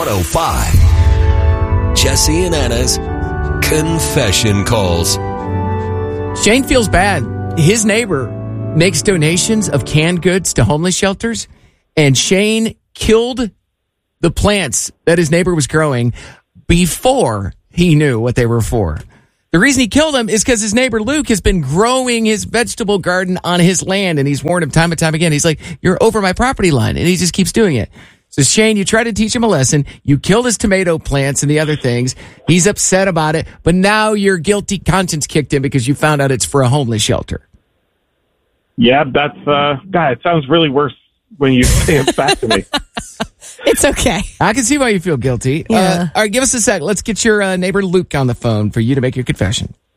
105. Jesse and Anna's Confession Calls. Shane feels bad. His neighbor makes donations of canned goods to homeless shelters, and Shane killed the plants that his neighbor was growing before he knew what they were for. The reason he killed them is because his neighbor Luke has been growing his vegetable garden on his land, and he's warned him time and time again. He's like, "You're over my property line," and he just keeps doing it. So Shane, you tried to teach him a lesson. You killed his tomato plants and the other things. He's upset about it, but now your guilty conscience kicked in because you found out it's for a homeless shelter. Yeah, that's, God, it sounds really worse when you say it back to me. It's okay. I can see why you feel guilty. Yeah. All right, give us a sec. Let's get your neighbor Luke on the phone for you to make your confession.